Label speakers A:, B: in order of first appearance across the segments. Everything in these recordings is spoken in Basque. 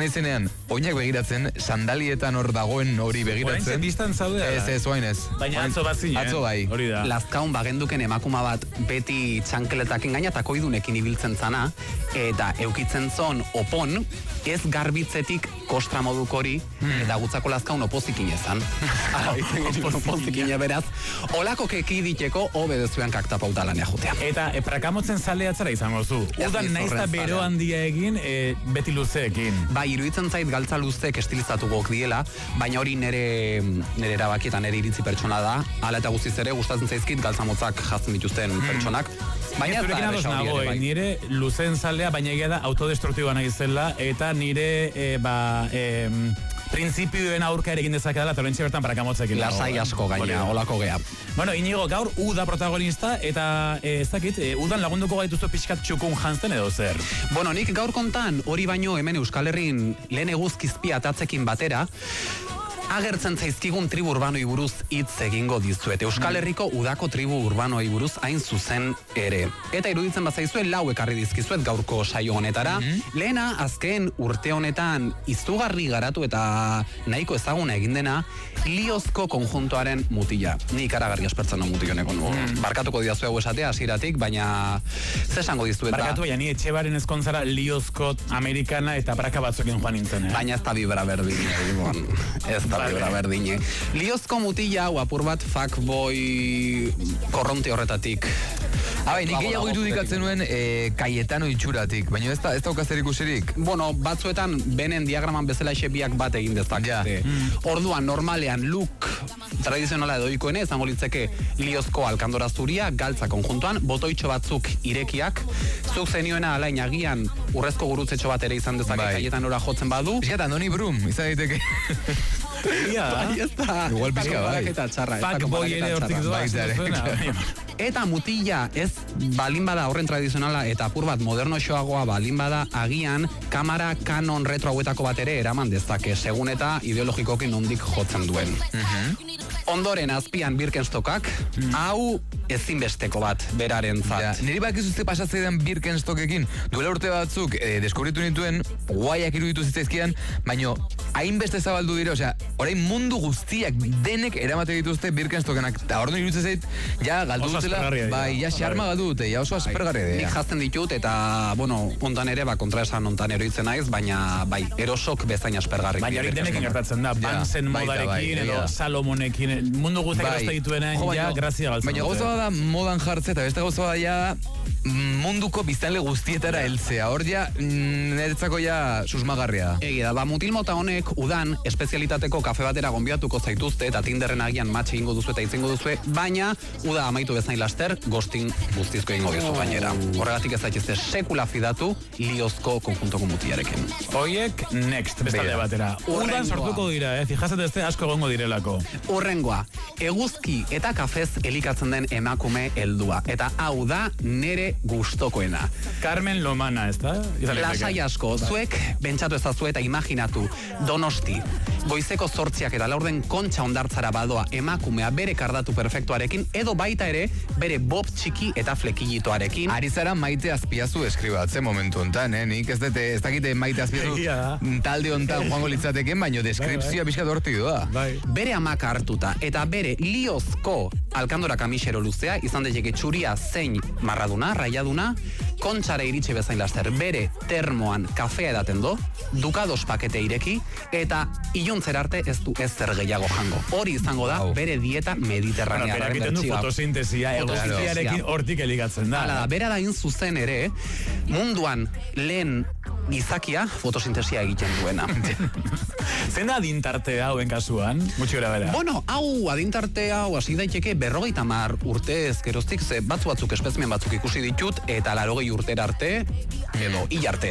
A: naizenean, oinak begiratzen, sandalietan hor dagoen hori begiratzen.
B: Orain distan zaude?
A: Ez, oain ez.
B: Baina atzo bat zinen.
A: Atzo bai.
B: Hori da.
C: Lazkaun bagenduken emakuma bat beti txankeletakin gaina eta koidunekin ibiltzen zana, eta eukitzen zon opon, ez garbitzetik kostra moduk hori, eta gutzako Lazkaun opozikin ezan. Opozikin beraz, olako keki diteko, obedezuean kaktapautalanea jutea.
B: Eta prakamotzen zale atzara izango zu. Udan naizta bero handia egin, beti luzeekin.
C: Bai, iruditzen zait galtza luzeek estilizatu gok diela, baina hori nere erabaki eta nere iritzi pertsona da, hala eta guztiz ere gustatzen zaizkit galtza motzak jazten dituzten pertsonak. Baina ez da erresa hori ere, bai.
B: Nire luzen zalea, baina egia da autodestruktiboa nahi zela, eta nire, printzipioen aurka ere egin dezakadala, eta horrentxe bertan prakamotzekin.
C: Lasai asko gaina, olako gea.
B: Bueno, Inigo, gaur Uda protagonista, eta ez dakit, Udan lagunduko gaituztu pixkat txukun jantzen edo zer?
C: Bueno, nik gaur kontan, hori baino hemen Euskal Herrin lehen eguzkizpia atatzekin batera, agertzen zaizkigun tribu urbanoi buruz hitz egingo dizuet. Euskal Herriko udako tribu urbanoi buruz hain zuzen ere. Eta iruditzen bazaizue lau ekarri dizkizuet gaurko saio honetara. Lehena, azken urte honetan izugarri garatu eta nahiko ezaguna egin dena, Liozko konjuntoaren mutila. Ni ikaragarri aspertzen no mutiloneko nu. Barkatuko didazu hau esatea hasieratik, baina ze esango dizuet.
B: Barkatu, baina ni Etxebaren ezkontzara Liozko amerikana eta braka batzuekin joan nintzen.
C: Baina ez da bibra berdine, ez da bibra berdine. Liozko mutila hau apur bat fuckboy korronte horretatik.
A: Nik gehiago irudikatzen nuen Cayetano itxuratik, baina ez dauka zer ikusirik.
C: Bueno, batzuetan benen diagraman bezala biak bat egin dezakete. Orduan, normalean look tradizionala edo ohikoena izango litzeke Liozko alkandora zuria, galtza konjuntuan, botoitxo batzuk irekiak, zuk zenioena alain agian urrezko gurutzetxo bat ere izan dezake Cayetanora jotzen badu.
A: Pizkata, Noni Brum, izan daiteke.
C: Bai, ez da.
A: Igual pizka, bai.
B: Fuckboy ere hortik doa.
C: Eta mutila ez balin bada horren tradizionala eta apur bat modernoxoagoa balin bada agian kamera Canon retro hauetako bat ere eraman dezake, segun eta ideologikoki nondik jotzen duen. Ondoren azpian Birkenstockak, hau ezinbesteko bat berarentzat.
A: Niri bakizuzte pasatzeidan Birkenstockekin, duela urte batzuk deskubritu nituen, guaiak iruditu zitzaizkidan, baino hainbeste zabaldu dira, osea, orain mundu guztiak denek eramate dituzte Birkenstockenak, eta orduan iruditzen zait, ja galdu dutela, bai, ja xarma galdu dute, ja oso aspergarria dira.
C: Nik jazten ditut, eta, bueno, ontan ere, kontra esan ontan eroitzen naiz, baina, bai, erosok bezain aspergarrik.
B: Baina hori denekin gertatzen da, Bansen modarekin, edo Salomonekin, mundu guztiak eroste dituena, ja, grazia galtzen.
A: Baina gauza da modan jartze, eta beste gauza da ja munduko biztanle guztietara heltzea, hor ja, niretzako ja susmagarria.
C: Egia da, mutil mota honek udan espezialitateko kafe batera gonbidatuko zaituzte eta Tinderren agian matxe egingo duzu eta itzengo duzue, baina uda amaitu bezain laster, ghosting guztizko egingo dizu gainera. Horregatik ez daitezte sekula fidatu Liozko konjuntoko mutilarekin.
B: Hoiek next, bestalde batera. Udan sortuko dira, fijazatezte asko gongo direlako.
C: Urrengoa, eguzki eta kafez elikatzen den emakume heldua. Eta hau da nere gustokoena.
B: Carmen Lomana, ez da?
C: Lasai asko, zuek bentsatu ezazue eta imaginatu Donosti, goizeko 8 eta laurden Kontxa Hondartzara badoa emakumea bere kardatu perfektuarekin edo baita ere bere bob txiki eta flekilitoarekin.
A: Ari zara Maite Azpiazu eskribatzen momentu hontan, nik ez dakite Maite Azpiazu talde hontan joango litzateken, baino deskripzioa pixkat hortik doa.
C: Bere amaka hartuta eta bere Liozko alkandora kamisero luzea, izan daiteke txuria zein marraduna, raiaduna, Kontxara iritsi bezain laster bere termoan kafea edaten do, Dukados pakete ireki, eta iluntzer arte ez du ezer gehiago jango. Hori izango da bere dieta mediterranearen bertsioa.
B: Fotosintesia, eguzkiarekin hortik elikatzen da.
C: Hala da, bera da zuzen ere, munduan lehen gizakia fotosintesia egiten duena.
B: Zein da adintarte hauen kasuan? Gutxi gara bera.
C: Bueno, hau adintarte hau hasi daiteke 50 urtez geroztik, ze batzuk espezmen batzuk ikusi ditut, eta 80 urtera arte, edo hilarte.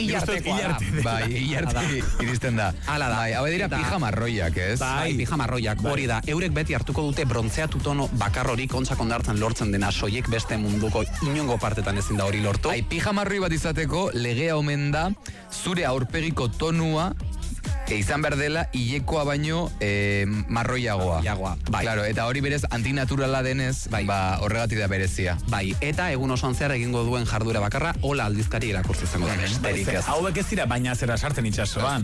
A: Bai, hilarte iristen da.
C: Hala da.
A: Hau dira pijamarroiak, ez?
C: Bai, pijamarroiak, hori da. Eurek beti hartuko dute brontzeatu tono bakar hori Kontxa Hondartzan lortzen dena, soiek beste munduko inongo partetan ezin da hori lortu.
A: Bai, pijamarroi bat izateko legea omen da zure aurpegiko tonua izan behar dela hilekoa baino marroiagoa.
C: Bai.
A: Claro, eta hori berez antinaturala denez, horregatik da berezia.
C: Bai, eta egun osoan zehar egingo duen jarduera bakarra, hola aldizkari irakurtzen zengo da besterik ez.
B: Hauek ez dira baina zera sartzen itxasoan.